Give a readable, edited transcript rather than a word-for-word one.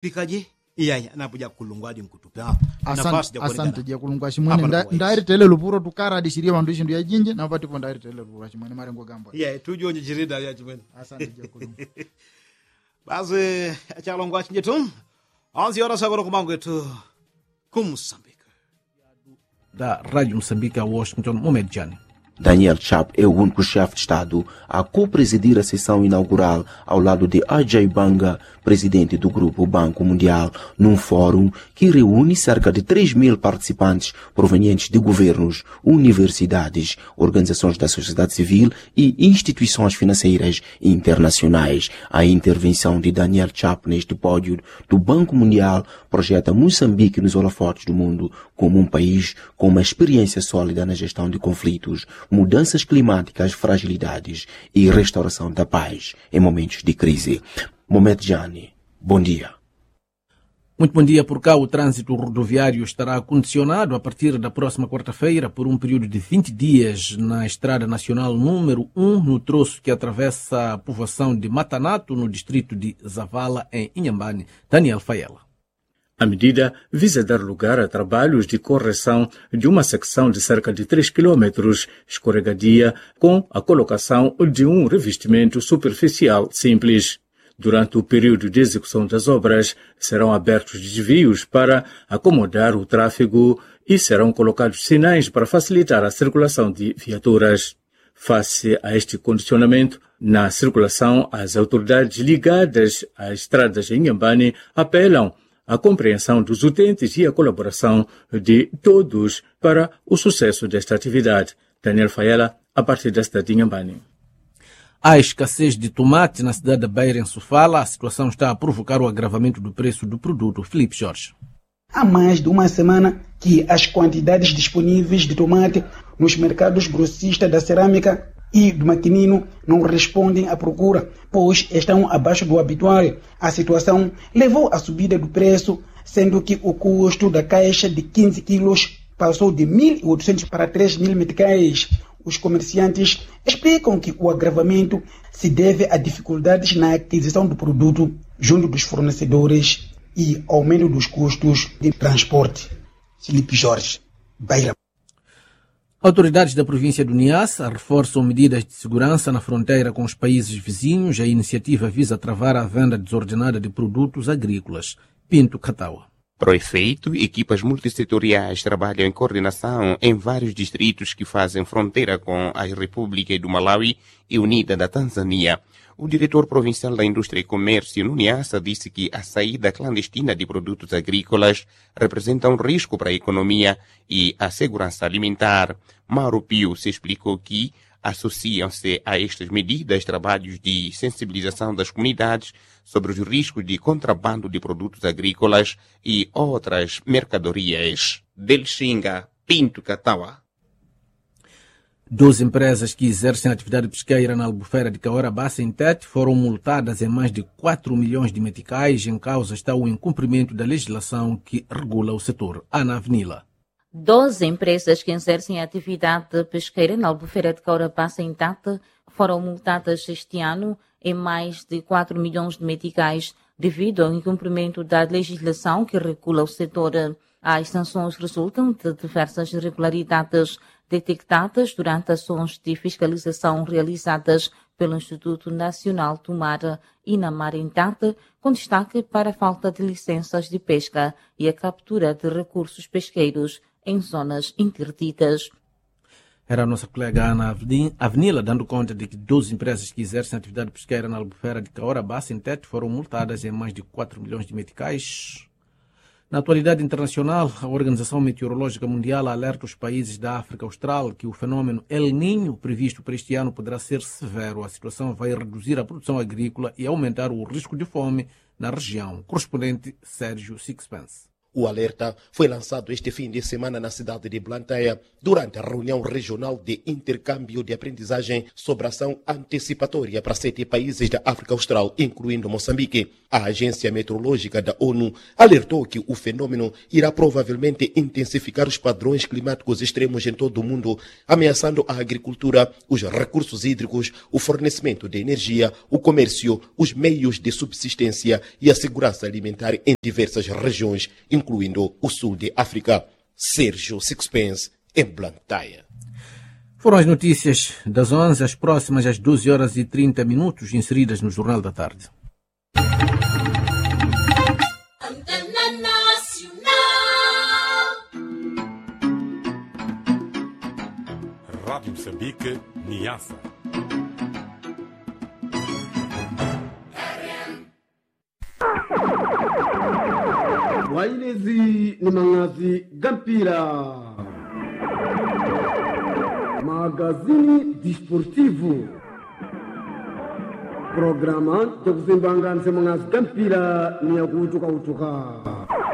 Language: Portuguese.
pikaji iya napuja kulungwadi mkutupa asante dia kulungwa chimwene ndairi tele lupuro tukara adisiria vandu ishindu ya jinje na pati po ndairi tele lupuro chimwene marengo gamba iya tujo njirida ya chimwene asante dia kulungwa basi achalongwa chinjetum 11 horas agora kumango yetu ku Moçambique da Rádio Moçambique a Washington, Mohamed Jani. Daniel Chap é o único chefe de Estado a co-presidir a sessão inaugural ao lado de Ajay Banga, presidente do Grupo Banco Mundial, num fórum que reúne cerca de 3.000 participantes provenientes de governos, universidades, organizações da sociedade civil e instituições financeiras internacionais. A intervenção de Daniel Chap neste pódio do Banco Mundial projeta Moçambique nos holofotes do mundo como um país com uma experiência sólida na gestão de conflitos, mudanças climáticas, fragilidades e restauração da paz em momentos de crise. Mohamed Jani, bom dia. Muito bom dia. Por cá, o trânsito rodoviário estará condicionado a partir da próxima quarta-feira por um período de 20 dias na Estrada Nacional número 1, no troço que atravessa a povoação de Matanato, no distrito de Zavala, em Inhambane. Daniel Faela. A medida visa dar lugar a trabalhos de correção de uma secção de cerca de 3 km escorregadia com a colocação de um revestimento superficial simples. Durante o período de execução das obras, serão abertos desvios para acomodar o tráfego e serão colocados sinais para facilitar a circulação de viaturas. Face a este condicionamento na circulação, as autoridades ligadas às estradas em Inhambane apelam a compreensão dos utentes e a colaboração de todos para o sucesso desta atividade. Daniel Faela, a partir da cidade de Inhambane. Há escassez de tomate na cidade de Beira, em Sofala. A situação está a provocar o agravamento do preço do produto. Filipe Jorge. Há mais de uma semana que as quantidades disponíveis de tomate nos mercados grossistas da cerâmica e do maquinino não respondem à procura, pois estão abaixo do habitual. A situação levou à subida do preço, sendo que o custo da caixa de 15 quilos passou de 1.800 para 3.000 meticais. Os comerciantes explicam que o agravamento se deve a dificuldades na aquisição do produto junto dos fornecedores e aumento dos custos de transporte. Filipe Jorge, Beira. Autoridades da província do Niassa reforçam medidas de segurança na fronteira com os países vizinhos. A iniciativa visa travar a venda desordenada de produtos agrícolas. Pinto Cataua. Para o efeito, equipas multissetoriais trabalham em coordenação em vários distritos que fazem fronteira com a República do Malawi e Unida da Tanzânia. O diretor provincial da Indústria e Comércio no Niassa disse que a saída clandestina de produtos agrícolas representa um risco para a economia e a segurança alimentar. Mauro Pio se explicou que associam-se a estas medidas trabalhos de sensibilização das comunidades sobre os riscos de contrabando de produtos agrícolas e outras mercadorias. Delxinga, Pinto Cataua. 12 empresas que exercem atividade pesqueira na albufeira de Caorabassa, em Tete, foram multadas em mais de 4 milhões de meticais. Em causa está o incumprimento da legislação que regula o setor. Ana Avenila. 12 empresas que exercem atividade pesqueira na albufeira de Caorabassa, em Tete, foram multadas este ano em mais de 4 milhões de meticais devido ao incumprimento da legislação que regula o setor. As sanções resultam de diversas irregularidades detectadas durante ações de fiscalização realizadas pelo Instituto Nacional do Mar e na Mar em Tete, com destaque para a falta de licenças de pesca e a captura de recursos pesqueiros em zonas interditas. Era a nossa colega Ana Avenila dando conta de que 12 empresas que exercem atividade pesqueira na albufeira de Caorabassa, em Tete, foram multadas em mais de 4 milhões de meticais. Na atualidade internacional, a Organização Meteorológica Mundial alerta os países da África Austral que o fenômeno El Niño previsto para este ano poderá ser severo. A situação vai reduzir a produção agrícola e aumentar o risco de fome na região. Correspondente Sérgio Sixpence. O alerta foi lançado este fim de semana na cidade de Blantyre, durante a reunião regional de intercâmbio de aprendizagem sobre ação antecipatória para 7 países da África Austral, incluindo Moçambique. A Agência Meteorológica da ONU alertou que o fenômeno irá provavelmente intensificar os padrões climáticos extremos em todo o mundo, ameaçando a agricultura, os recursos hídricos, o fornecimento de energia, o comércio, os meios de subsistência e a segurança alimentar em diversas regiões, incluindo o sul de África. Sérgio Sixpence, em Blantyre. Foram as notícias das 11, as próximas às 12h30, inseridas no Jornal da Tarde. Rádio Moçambique, Niassa. Wailezi ni mangazi Gampira. Magazini Desportivo. Programa de kuzimbangani semangazi Gampira ni ya kutuka.